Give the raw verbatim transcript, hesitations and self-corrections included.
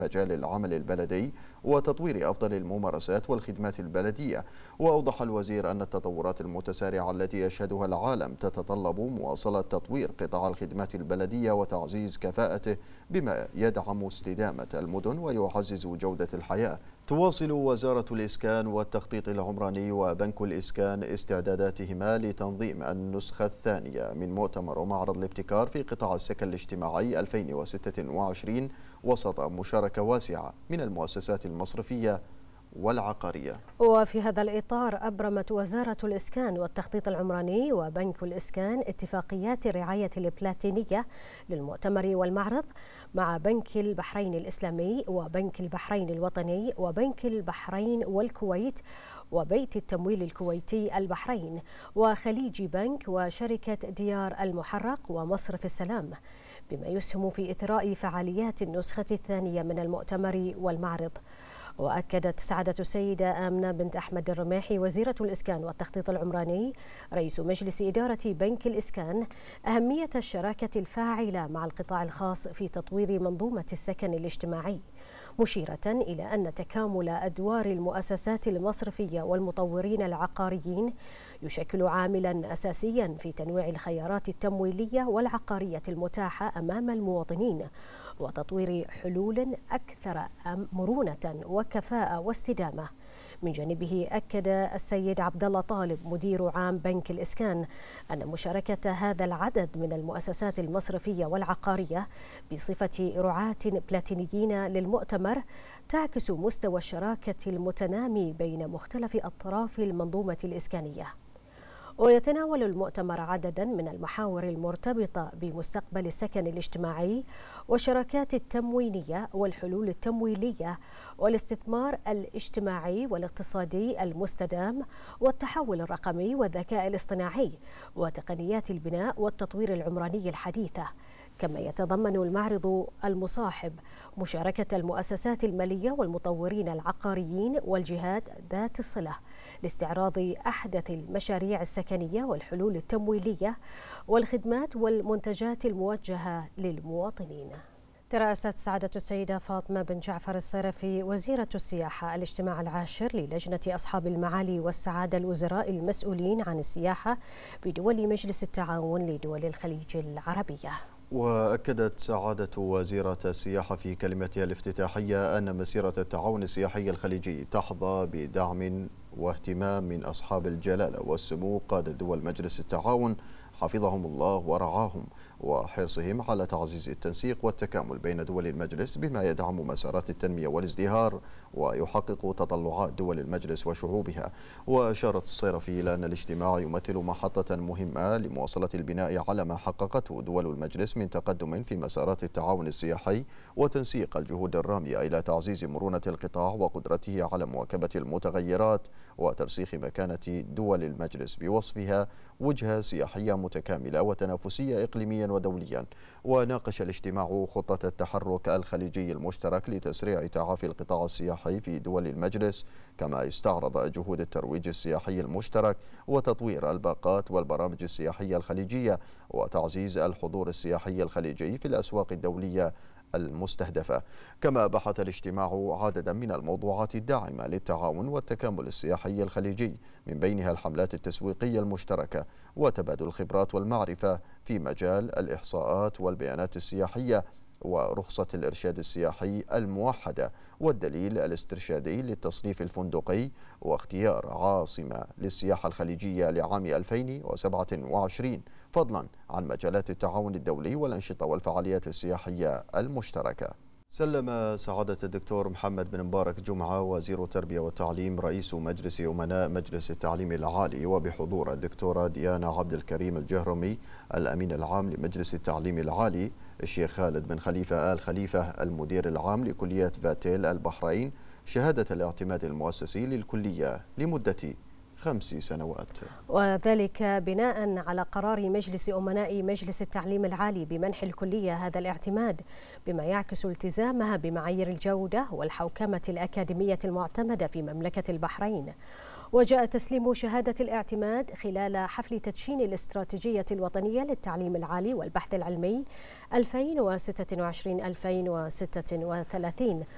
مجال العمل البلدي وتطوير أفضل الممارسات والخدمات البلدية. وأوضح الوزير أن التطورات المتسارعة التي يشهدها العالم تتطلب مواصلة تطوير قطاع الخدمات البلدية وتعزيز كفاءته بما يدعم استدامة المدن ويعزز جودة الحياة. تواصل وزارة الإسكان والتخطيط العمراني وبنك الإسكان استعداداتهما لتنظيم النسخة الثانية من مؤتمر ومعرض الابتكار في قطاع السكن الاجتماعي ألفين وستة وعشرين وسط مشاركة واسعة من المؤسسات المصرفية والعقارية. وفي هذا الإطار أبرمت وزارة الإسكان والتخطيط العمراني وبنك الإسكان اتفاقيات الرعاية البلاتينية للمؤتمر والمعرض مع بنك البحرين الإسلامي وبنك البحرين الوطني وبنك البحرين والكويت وبيت التمويل الكويتي البحرين وخليجي بنك وشركة ديار المحرق ومصرف السلام، بما يسهم في إثراء فعاليات النسخة الثانية من المؤتمر والمعرض. وأكدت سعادة السيدة آمنة بنت أحمد الرماحي وزيرة الإسكان والتخطيط العمراني رئيس مجلس إدارة بنك الإسكان أهمية الشراكة الفاعلة مع القطاع الخاص في تطوير منظومة السكن الاجتماعي، مشيرة إلى أن تكامل أدوار المؤسسات المصرفية والمطورين العقاريين يشكل عاملا أساسيا في تنويع الخيارات التمويلية والعقارية المتاحة أمام المواطنين وتطوير حلول أكثر مرونة وكفاءة واستدامة. من جانبه أكد السيد عبد الله طالب مدير عام بنك الإسكان أن مشاركة هذا العدد من المؤسسات المصرفية والعقارية بصفة رعاة بلاتينيين للمؤتمر تعكس مستوى الشراكة المتنامي بين مختلف أطراف المنظومة الإسكانية. ويتناول المؤتمر عددا من المحاور المرتبطة بمستقبل السكن الاجتماعي والشراكات التموينية والحلول التمويلية والاستثمار الاجتماعي والاقتصادي المستدام والتحول الرقمي والذكاء الاصطناعي وتقنيات البناء والتطوير العمراني الحديثة. كما يتضمن المعرض المصاحب مشاركة المؤسسات المالية والمطورين العقاريين والجهات ذات الصلة لاستعراض أحدث المشاريع السكنية والحلول التمويلية والخدمات والمنتجات الموجهة للمواطنين. ترأست سعادة السيدة فاطمة بن جعفر الصرفي وزيرة السياحة الاجتماع العاشر للجنة أصحاب المعالي والسعادة الوزراء المسؤولين عن السياحة بدول مجلس التعاون لدول الخليج العربية. وأكدت سعادة وزيرة السياحة في كلمتها الافتتاحية أن مسيرة التعاون السياحي الخليجي تحظى بدعم واهتمام من أصحاب الجلالة والسمو قادة دول مجلس التعاون حفظهم الله ورعاهم، وحرصهم على تعزيز التنسيق والتكامل بين دول المجلس بما يدعم مسارات التنمية والازدهار ويحقق تطلعات دول المجلس وشعوبها. وأشارت الصرفي إلى أن الاجتماع يمثل محطة مهمة لمواصلة البناء على ما حققته دول المجلس من تقدم في مسارات التعاون السياحي وتنسيق الجهود الرامية إلى تعزيز مرونة القطاع وقدرته على مواكبة المتغيرات وترسيخ مكانة دول المجلس بوصفها وجهة سياحية متكاملة وتنافسية إقليميا ودوليا. وناقش الاجتماع خطة التحرك الخليجي المشترك لتسريع تعافي القطاع السياحي في دول المجلس، كما استعرض جهود الترويج السياحي المشترك وتطوير الباقات والبرامج السياحية الخليجية وتعزيز الحضور السياحي الخليجي في الأسواق الدولية المستهدفة. كما بحث الاجتماع عددا من الموضوعات الداعمة للتعاون والتكامل السياحي الخليجي، من بينها الحملات التسويقية المشتركة وتبادل الخبرات والمعرفة في مجال الإحصاءات والبيانات السياحية ورخصة الإرشاد السياحي الموحدة والدليل الاسترشادي للتصنيف الفندقي واختيار عاصمة للسياحة الخليجية لعام ألفين وسبعة وعشرين، فضلا عن مجالات التعاون الدولي والأنشطة والفعاليات السياحية المشتركة. سلم سعادة الدكتور محمد بن مبارك جمعة وزير التربية والتعليم رئيس مجلس أمناء مجلس التعليم العالي وبحضور الدكتورة ديانا عبد الكريم الجهرمي الأمين العام لمجلس التعليم العالي، الشيخ خالد بن خليفة آل خليفة المدير العام لكلية فاتيل البحرين شهادة الاعتماد المؤسسي للكلية لمدة خمس سنوات، وذلك بناء على قرار مجلس أمناء مجلس التعليم العالي بمنح الكلية هذا الاعتماد، بما يعكس التزامها بمعايير الجودة والحوكمة الأكاديمية المعتمدة في مملكة البحرين. وجاء تسليم شهادة الاعتماد خلال حفل تدشين الاستراتيجية الوطنية للتعليم العالي والبحث العلمي ألفين وستة وعشرين ألفين وستة وثلاثين